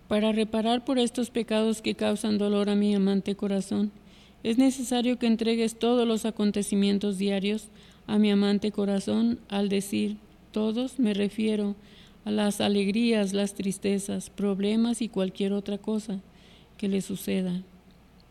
Para reparar por estos pecados que causan dolor a mi amante corazón, es necesario que entregues todos los acontecimientos diarios a mi amante corazón. Al decir todos, me refiero a las alegrías, las tristezas, problemas y cualquier otra cosa que le suceda.